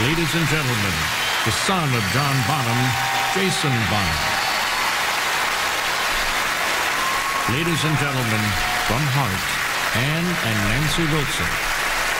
Ladies and gentlemen, the son of John Bonham, Jason Bonham. Ladies and gentlemen, from Heart, Anne and Nancy Wilson.